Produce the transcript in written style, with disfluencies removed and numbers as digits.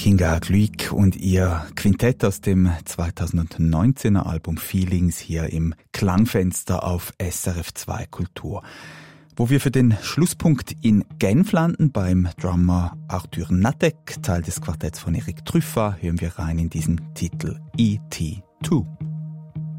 Kinga Gluick und ihr Quintett aus dem 2019er Album Feelings hier im Klangfenster auf SRF 2 Kultur. Wo wir für den Schlusspunkt in Genf landen, beim Drummer Arthur Natek, Teil des Quartetts von Eric Truffat, hören wir rein in diesen Titel E.T. 2.